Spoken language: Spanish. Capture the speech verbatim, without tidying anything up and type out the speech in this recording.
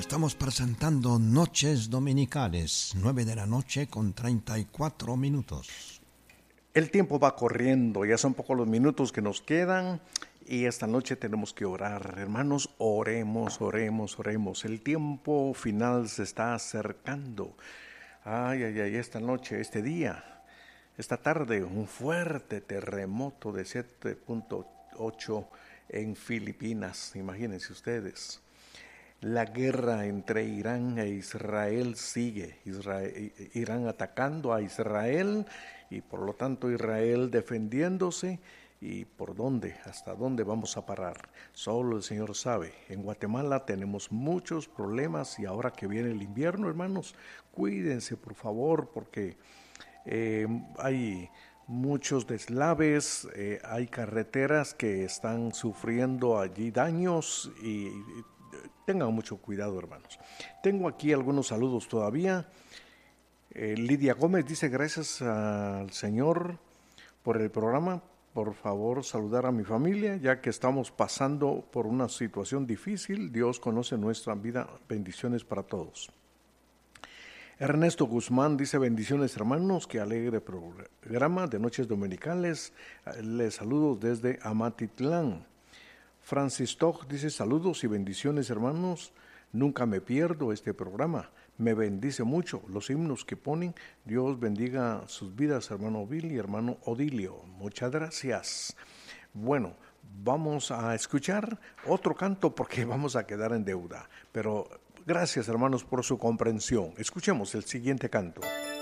Estamos presentando Noches Dominicales, nueve de la noche con treinta y cuatro minutos. El tiempo va corriendo, ya son pocos los minutos que nos quedan y esta noche tenemos que orar. Hermanos, oremos, oremos, oremos. El tiempo final se está acercando. Ay, ay, ay, esta noche, este día, esta tarde, un fuerte terremoto de siete punto ocho en Filipinas, imagínense ustedes. La guerra entre Irán e Israel sigue, Israel, Irán atacando a Israel y por lo tanto Israel defendiéndose. ¿Y por dónde? ¿Hasta dónde vamos a parar? Solo el Señor sabe. En Guatemala tenemos muchos problemas y ahora que viene el invierno, hermanos, cuídense por favor porque eh, hay muchos deslaves, eh, hay carreteras que están sufriendo allí daños y, y tengan mucho cuidado, hermanos. Tengo aquí algunos saludos todavía. Eh, Lidia Gómez dice, gracias al Señor por el programa. Por favor, saludar a mi familia, ya que estamos pasando por una situación difícil. Dios conoce nuestra vida. Bendiciones para todos. Ernesto Guzmán dice, bendiciones hermanos, qué alegre programa de Noches Dominicales. Les saludo desde Amatitlán. Francis Tog dice, saludos y bendiciones hermanos, nunca me pierdo este programa, me bendice mucho los himnos que ponen, Dios bendiga sus vidas, hermano Bill y hermano Odilio, muchas gracias. Bueno, vamos a escuchar otro canto porque vamos a quedar en deuda, pero gracias hermanos por su comprensión. Escuchemos el siguiente canto.